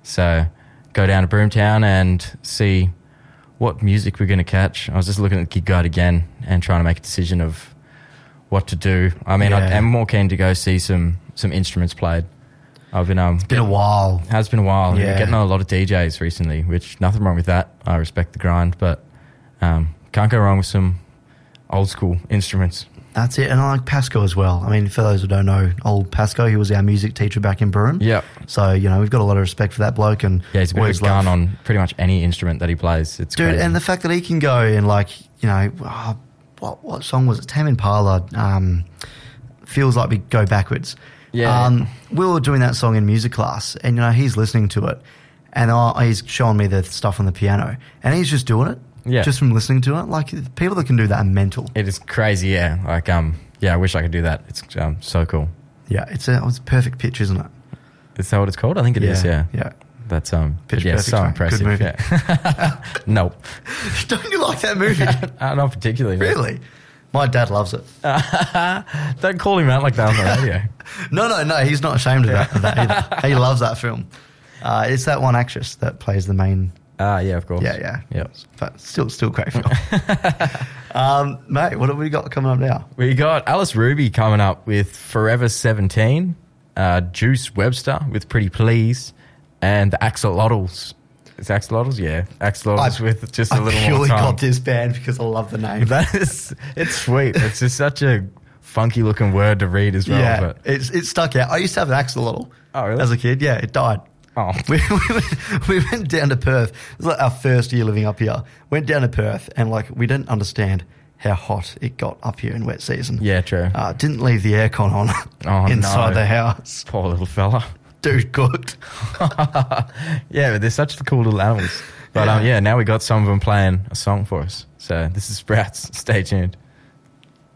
So go down to Broomtown and see what music we're going to catch. I was just looking at the gig guide again and trying to make a decision of what to do. I mean, I am more keen to go see some instruments played. I've been it's been a while. Has been a while. Yeah. Getting a lot of DJs recently, which nothing wrong with that. I respect the grind, but can't go wrong with some old school instruments. That's it. And I like Pasco as well. I mean, for those who don't know, old Pasco, he was our music teacher back in Burren. Yeah. So, we've got a lot of respect for that bloke. And yeah, he's a bit of a gun on pretty much any instrument that he plays. It's Dude, crazy. And the fact that he can go and what song was it? Tame Impala, Feels Like We Go Backwards. Yeah. We were doing that song in music class and, he's listening to it and he's showing me the stuff on the piano and he's just doing it. Yeah. Just from listening to it. Like, people that can do that are mental. It is crazy, yeah. Like, I wish I could do that. It's so cool. Yeah, it's a perfect pitch, isn't it? Is that what it's called? I think it is, yeah. Yeah. That's, Pitch yeah, Perfect, so right? impressive. Good movie. Yeah. Nope. Don't you like that movie? Not particularly. Really? My dad loves it. Don't call him out like that on the radio. No, he's not ashamed of that either. He loves that film. It's that one actress that plays the main... yeah, of course. Yeah. Yep. But still great film. Mate, what have we got coming up now? We got Alice Ruby coming up with Forever 17, Juice Webster with Pretty Please, and the Axolotls. It's Axolotls? Yeah. Axolotls with just a little more I purely tongue. got this band because I love the name. It's sweet. It's just such a funky looking word to read as well. Yeah, but it stuck out. I used to have an axolotl really? as a kid. Yeah, it died. Oh. We went down to Perth. It was like our first year living up here. Went down to Perth and we didn't understand how hot it got up here in wet season. Yeah, true. Didn't leave the aircon on inside the house. Poor little fella. Dude cooked. Yeah, but they're such cool little animals. But now we got some of them playing a song for us. So this is Sprouts. Stay tuned.